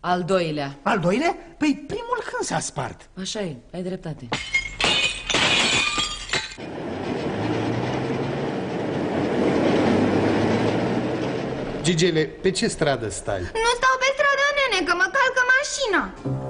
Al doilea. Al doilea? Păi primul când s-a spart? Așa e, ai dreptate. Gigele, pe ce stradă stai? Nu stau pe stradă, nene, că mă calcă mașina.